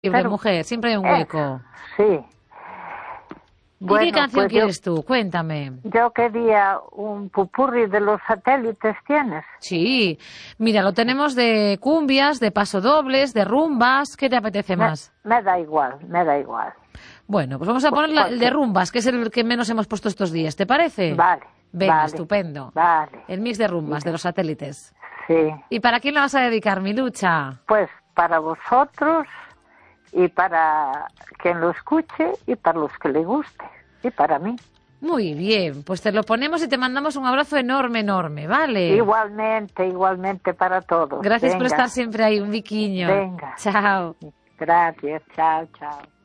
Libre, mujer, siempre hay un hueco. Sí. ¿Y Bueno, qué canción pues quieres tú? Cuéntame. yo quería un pupurri de los satélites, ¿tienes? Sí, mira, lo tenemos de cumbias, de pasodobles, de rumbas. ¿Qué te apetece más? Me da igual, me da igual. Bueno, pues vamos a poner el de rumbas, que es el que menos hemos puesto estos días. ¿Te parece? Vale. Venga, vale, estupendo. Vale. El mix de rumbas, de los satélites. Sí. ¿Y para quién la vas a dedicar, mi Lucha? Pues para vosotros y para quien lo escuche y para los que le guste y para mí. Muy bien, pues te lo ponemos y te mandamos un abrazo enorme, enorme, ¿vale? Igualmente para todos. Gracias por Venga. estar siempre ahí, un biquiño. Venga. Chao. Gracias, chao, chao.